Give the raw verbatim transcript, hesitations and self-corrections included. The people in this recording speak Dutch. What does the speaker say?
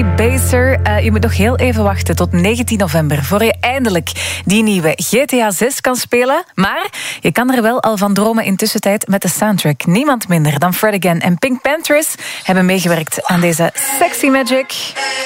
Ashley Baser. Uh, je moet nog heel even wachten tot negentien november... voor je eindelijk die nieuwe G T A zes kan spelen. Maar je kan er wel al van dromen in tussentijd met de soundtrack. Niemand minder dan Fred Again en Pink Panthers hebben meegewerkt aan deze Sexy Magic.